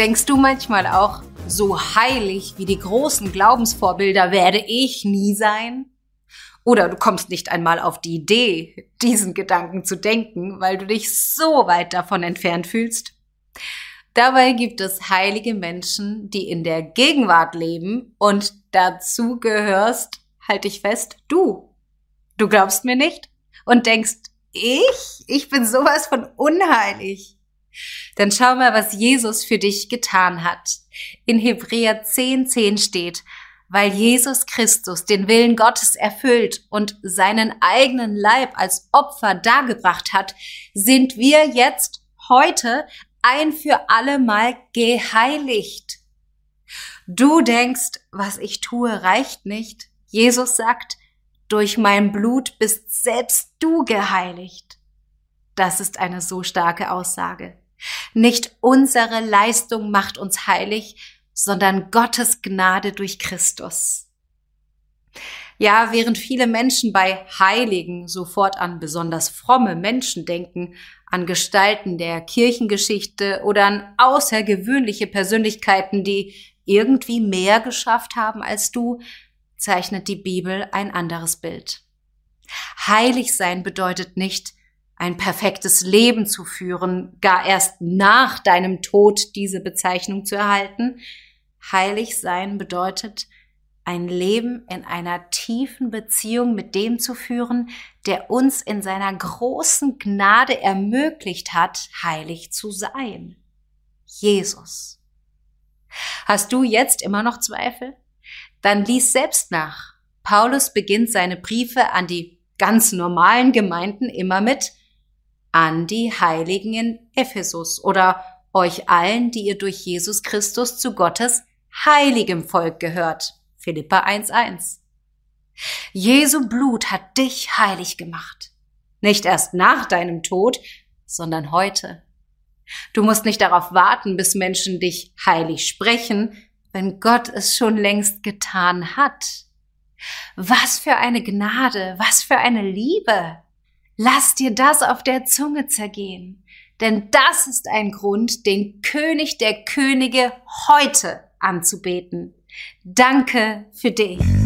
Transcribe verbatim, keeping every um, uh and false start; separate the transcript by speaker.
Speaker 1: Denkst du manchmal auch, so heilig wie die großen Glaubensvorbilder werde ich nie sein? Oder du kommst nicht einmal auf die Idee, diesen Gedanken zu denken, weil du dich so weit davon entfernt fühlst? Dabei gibt es heilige Menschen, die in der Gegenwart leben, und dazu gehörst, halt dich fest, du. Du glaubst mir nicht und denkst, ich? Ich bin sowas von unheilig. Dann schau mal, was Jesus für dich getan hat. In Hebräer zehn zehn steht: Weil Jesus Christus den Willen Gottes erfüllt und seinen eigenen Leib als Opfer dargebracht hat, sind wir jetzt heute ein für alle Mal geheiligt. Du denkst, was ich tue, reicht nicht. Jesus sagt, durch mein Blut bist selbst du geheiligt. Das ist eine so starke Aussage. Nicht unsere Leistung macht uns heilig, sondern Gottes Gnade durch Christus. Ja, während viele Menschen bei Heiligen sofort an besonders fromme Menschen denken, an Gestalten der Kirchengeschichte oder an außergewöhnliche Persönlichkeiten, die irgendwie mehr geschafft haben als du, zeichnet die Bibel ein anderes Bild. Heilig sein bedeutet nicht, ein perfektes Leben zu führen, gar erst nach deinem Tod diese Bezeichnung zu erhalten. Heilig sein bedeutet, ein Leben in einer tiefen Beziehung mit dem zu führen, der uns in seiner großen Gnade ermöglicht hat, heilig zu sein. Jesus. Hast du jetzt immer noch Zweifel? Dann lies selbst nach. Paulus beginnt seine Briefe an die ganz normalen Gemeinden immer mit an die Heiligen in Ephesus oder euch allen, die ihr durch Jesus Christus zu Gottes heiligem Volk gehört. Philipper eins eins. Jesu Blut hat dich heilig gemacht. Nicht erst nach deinem Tod, sondern heute. Du musst nicht darauf warten, bis Menschen dich heilig sprechen, wenn Gott es schon längst getan hat. Was für eine Gnade, was für eine Liebe! Lass dir das auf der Zunge zergehen, denn das ist ein Grund, den König der Könige heute anzubeten. Danke für dich.